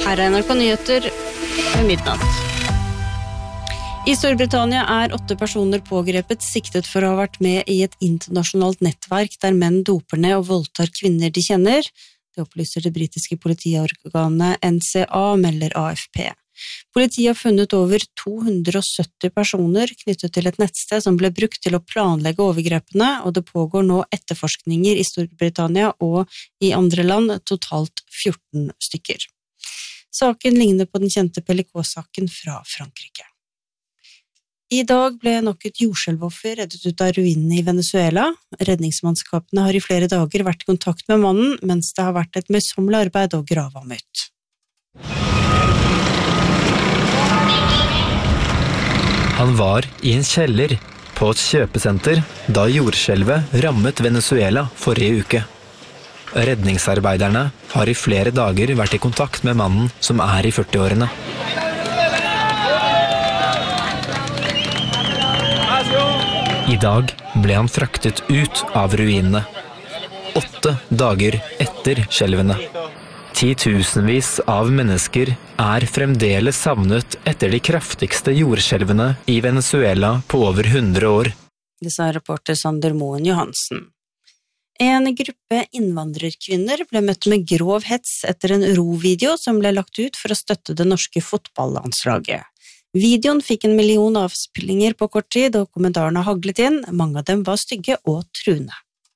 Her NRK Nyheter ved midnatt. I Storbritannia 8 personer pågrepet siktet for å ha vært med i et internasjonalt nettverk der menn doper ned og voldtar kvinner de kjenner. Det opplyser det britiske politiorganet NCA, melder AFP. Politiet har funnet over 270 personer knyttet til et nettsted som ble brukt til å planlegge overgrepene, og det pågår nå etterforskninger i Storbritannia og i andre land, totalt 14 stykker. Saken ligner på den kjente Pellicot-saken fra Frankrike. I dag ble nok et jordskjelvoffer reddet ut av ruinene i Venezuela. Redningsmannskapene har i flere dager vært i kontakt med mannen, mens det har vært et møysommelig arbeid å grave ham ut. Han var i en kjeller på et kjøpesenter da jordskjelvet rammet Venezuela forrige uke. Redningsarbeiderne har i flere dager vært i kontakt med mannen som er i 40-årene. I dag ble han fraktet ut av ruinene, 8 dager etter skjelvene. 10 000 av mennesker er fremdeles savnet etter de kraftigste jordskjelvene i Venezuela på over 100 år. Det sa reporter Sander Moen Johansen. En gruppe innvandrerkvinner ble møtt med grov hets etter en rovideo som ble lagt ut for å støtte det norske fotballandslaget. Videoen fikk 1 million avspillinger på kort tid, og kommentarene haglet inn. Mange av dem var stygge og truende.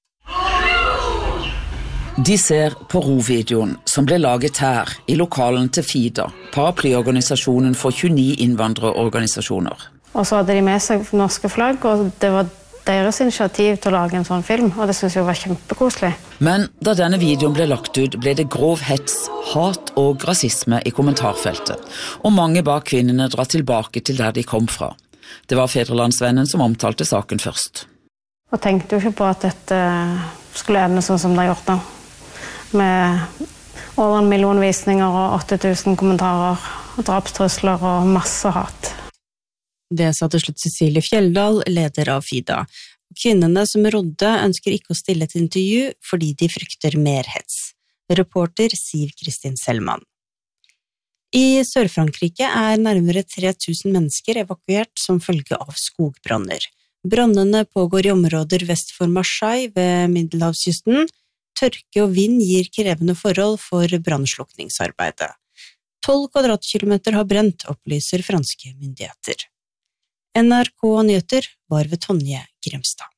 De ser på rovideoen som ble laget her i lokalen til FIDA, paraplyorganisasjonen for 29 innvandrerorganisasjoner. Og så hadde de med seg norske flagg, og det var deres initiativ til å lage en sånn film, og det synes jeg var kjempekoselig. Men da denne videoen ble lagt ut, ble det grov hets, hat og rasisme i kommentarfeltet, og mange ba kvinnene dra tilbake til der de kom fra. Det var Fedrelandsvennen som omtalte saken først. Og tenkte jo ikke på at dette skulle ende sånn som det har gjort nå, med over 1 million visninger og 8000 kommentarer, drapstrusler og masse hat. Det sa til slutt Cecilie Fjelldal, leder av FIDA. Kvinnene som rodde ønsker ikke å stille til intervju fordi de frykter mer hets. Reporter Siv Kristin Selman. I Sør-Frankrike nærmere 3000 mennesker evakuert som følge av skogbranner. Brannene pågår i områder vest for Marseille ved Middelhavskysten. Tørke og vind gir krevende forhold for brannslukningsarbeidet. 12 kvadratkilometer har brent, opplyser franske myndigheter. NRK Nyheter var ved Tonje Grimstad.